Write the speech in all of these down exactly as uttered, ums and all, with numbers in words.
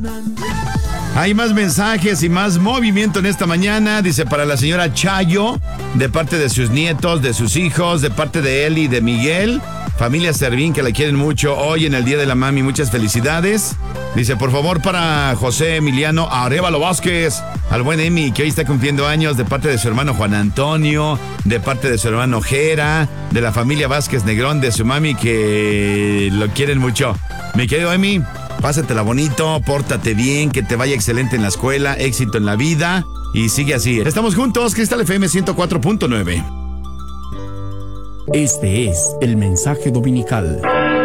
Hay más mensajes y más movimiento en esta mañana. Dice, para la señora Chayo, de parte de sus nietos, de sus hijos, de parte de Eli y de Miguel. Familia Servín, que la quieren mucho hoy en el Día de la Mami. Muchas felicidades. Dice, por favor, para José Emiliano Arévalo Vázquez, al buen Emi, que hoy está cumpliendo años, de parte de su hermano Juan Antonio, de parte de su hermano Jera, de la familia Vázquez Negrón, de su mami, que lo quieren mucho. Mi querido Emi, pásatela bonito, pórtate bien, que te vaya excelente en la escuela, éxito en la vida y sigue así. Estamos juntos, Cristal F M ciento cuatro punto nueve. Este es el mensaje dominical.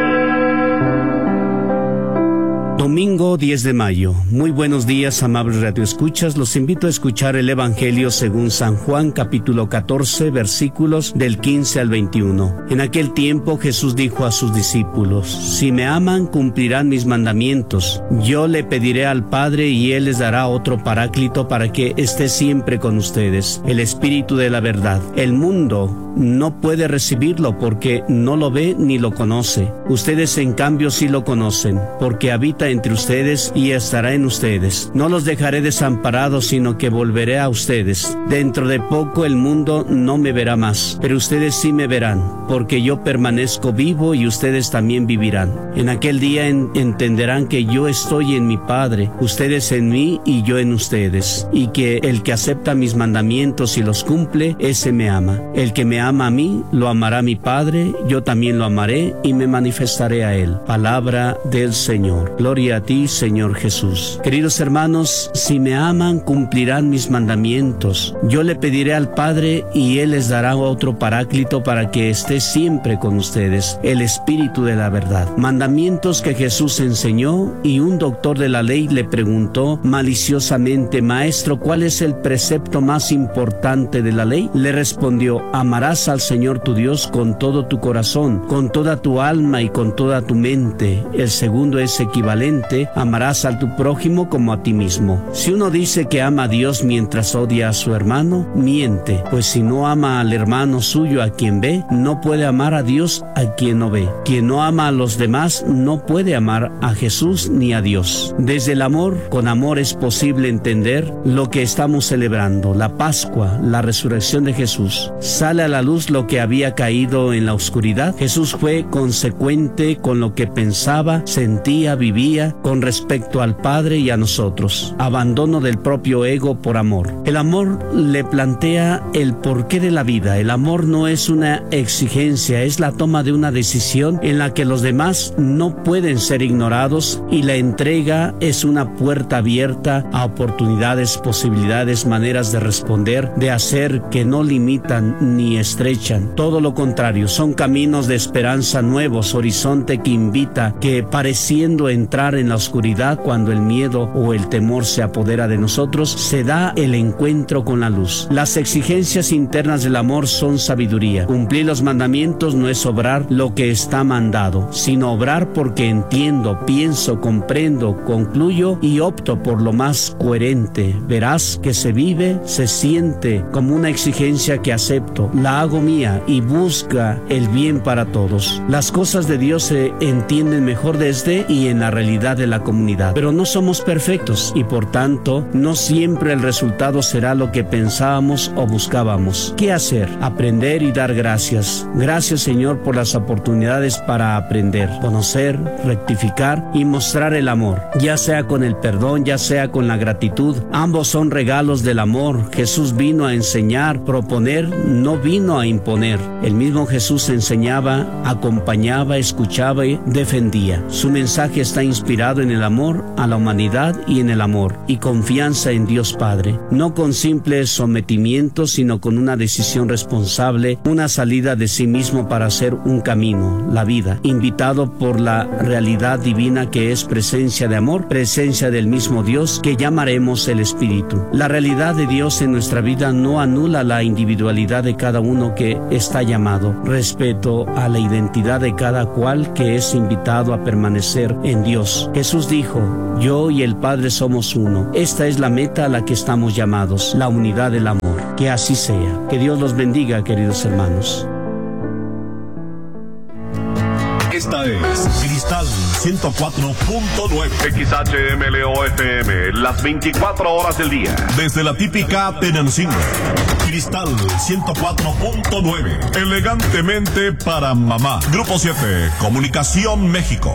Domingo diez de mayo. Muy buenos días, amables radioescuchas. Los invito a escuchar el Evangelio según San Juan, capítulo catorce, versículos del quince al veintiuno. En aquel tiempo Jesús dijo a sus discípulos: si me aman, cumplirán mis mandamientos. Yo le pediré al Padre y Él les dará otro paráclito para que esté siempre con ustedes, el Espíritu de la verdad. El mundo no puede recibirlo porque no lo ve ni lo conoce. Ustedes en cambio sí lo conocen, porque habita entre ustedes y estará en ustedes. No los dejaré desamparados, sino que volveré a ustedes. Dentro de poco el mundo no me verá más, pero ustedes sí me verán, porque yo permanezco vivo y ustedes también vivirán. En aquel día en- entenderán que yo estoy en mi Padre, ustedes en mí y yo en ustedes, y que el que acepta mis mandamientos y los cumple, ese me ama. El que me ama a mí, lo amará mi Padre, yo también lo amaré y me manifestaré a él. Palabra del Señor. Gloria a ti, Señor Jesús. Queridos hermanos, si me aman, cumplirán mis mandamientos. Yo le pediré al Padre y Él les dará otro paráclito para que esté siempre con ustedes, el Espíritu de la verdad. Mandamientos que Jesús enseñó, y un doctor de la ley le preguntó maliciosamente: Maestro, ¿cuál es el precepto más importante de la ley? Le respondió: amarás al Señor tu Dios con todo tu corazón, con toda tu alma y con toda tu mente. El segundo es equivalente: amarás a tu prójimo como a ti mismo. Si uno dice que ama a Dios mientras odia a su hermano, miente, pues si no ama al hermano suyo a quien ve, no puede amar a Dios a quien no ve. Quien no ama a los demás no puede amar a Jesús ni a Dios. Desde el amor, con amor es posible entender lo que estamos celebrando, la Pascua, la resurrección de Jesús. Sale a la luz lo que había caído en la oscuridad. Jesús fue consecuente con lo que pensaba, sentía, vivía con respecto al Padre y a nosotros. Abandono del propio ego por amor. El amor le plantea el porqué de la vida. El amor no es una exigencia, es la toma de una decisión en la que los demás no pueden ser ignorados, y la entrega es una puerta abierta a oportunidades, posibilidades, maneras de responder, de hacer, que no limitan ni estrechan. Todo lo contrario, son caminos de esperanza nuevos, horizonte que invita, que pareciendo entrar en la oscuridad, cuando el miedo o el temor se apodera de nosotros, se da el encuentro con la luz. Las exigencias internas del amor son sabiduría. Cumplir los mandamientos no es obrar lo que está mandado, sino obrar porque entiendo, pienso, comprendo, concluyo y opto por lo más coherente. Verás que se vive, se siente como una exigencia que acepto, la hago mía y busca el bien para todos. Las cosas de Dios se entienden mejor desde y en la realidad de la comunidad, pero no somos perfectos y por tanto no siempre el resultado será lo que pensábamos o buscábamos. ¿Qué hacer? Aprender y dar gracias. Gracias, Señor, por las oportunidades para aprender, conocer, rectificar y mostrar el amor, ya sea con el perdón, ya sea con la gratitud. Ambos son regalos del amor. Jesús vino a enseñar, proponer, no vino a imponer. El mismo Jesús enseñaba, acompañaba, escuchaba y defendía. Su mensaje está inspirado en el amor a la humanidad y en el amor y confianza en Dios Padre, no con simple sometimiento, sino con una decisión responsable, una salida de sí mismo para hacer un camino, la vida, invitado por la realidad divina que es presencia de amor, presencia del mismo Dios que llamaremos el Espíritu. La realidad de Dios en nuestra vida no anula la individualidad de cada uno que está llamado, respeto a la identidad de cada cual que es invitado a permanecer en Dios. Jesús dijo: yo y el Padre somos uno. Esta es la meta a la que estamos llamados, la unidad del amor. Que así sea. Que Dios los bendiga, queridos hermanos. Esta es Cristal ciento cuatro punto nueve. X H M L O F M, las veinticuatro horas del día. Desde la típica Tenancingo. Cristal ciento cuatro punto nueve. Elegantemente para mamá. Grupo siete, Comunicación México.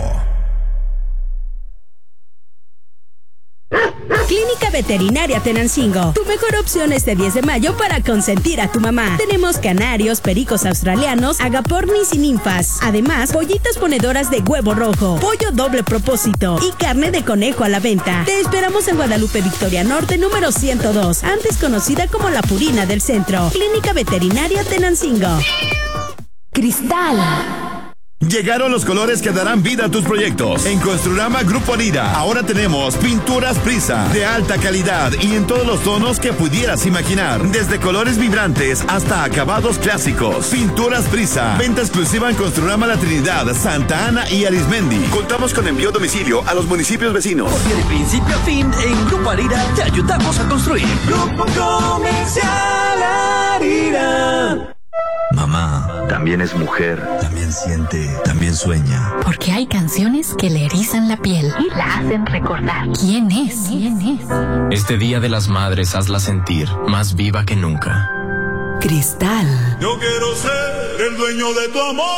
Clínica Veterinaria Tenancingo, tu mejor opción este diez de mayo para consentir a tu mamá. Tenemos canarios, pericos australianos, agapornis y ninfas. Además, pollitas ponedoras de huevo rojo, pollo doble propósito y carne de conejo a la venta. Te esperamos en Guadalupe Victoria Norte, número ciento dos, antes conocida como La Purina del Centro. Clínica Veterinaria Tenancingo. Cristal. Llegaron los colores que darán vida a tus proyectos. En Construrama Grupo Lira, ahora tenemos pinturas Prisa, de alta calidad y en todos los tonos que pudieras imaginar. Desde colores vibrantes hasta acabados clásicos. Pinturas Prisa, venta exclusiva en Construrama La Trinidad, Santa Ana y Arismendi. Contamos con envío a domicilio a los municipios vecinos. Porque de principio a fin, en Grupo Arira te ayudamos a construir. Grupo Comercial Arira. Mamá también es mujer, también siente, también sueña. Porque hay canciones que le erizan la piel y la hacen recordar quién es. ¿Quién es? Este Día de las Madres hazla sentir más viva que nunca. Cristal. Yo quiero ser el dueño de tu amor.